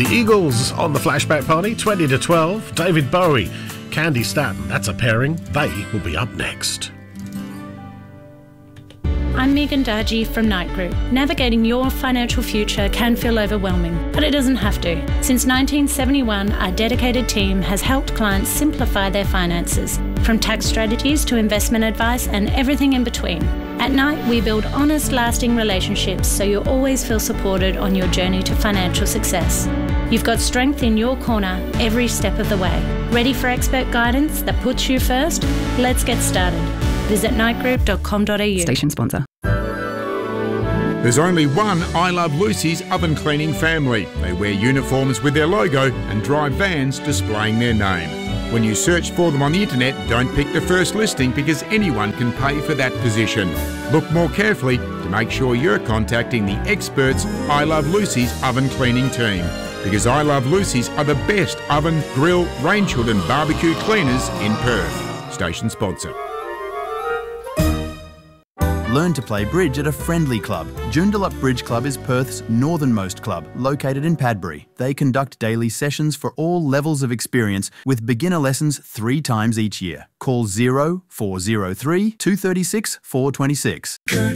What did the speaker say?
The Eagles on the Flashback Party, 20 to 12. David Bowie, Candy Staton, that's a pairing. They will be up next. I'm Megan Dargy from Knight Group. Navigating your financial future can feel overwhelming, but it doesn't have to. Since 1971, our dedicated team has helped clients simplify their finances, from tax strategies to investment advice and everything in between. At Knight, we build honest, lasting relationships so you always feel supported on your journey to financial success. You've got strength in your corner every step of the way. Ready for expert guidance that puts you first? Let's get started. Visit knightgroup.com.au. Station sponsor. There's only one I Love Lucy's oven cleaning family. They wear uniforms with their logo and drive vans displaying their name. When you search for them on the internet, don't pick the first listing because anyone can pay for that position. Look more carefully to make sure you're contacting the experts I Love Lucy's oven cleaning team. Because I Love Lucy's are the best oven, grill, range hood and barbecue cleaners in Perth. Station sponsor. Learn to play bridge at a friendly club. Joondalup Bridge Club is Perth's northernmost club, located in Padbury. They conduct daily sessions for all levels of experience with beginner lessons 3 times each year. Call 0403 236 426.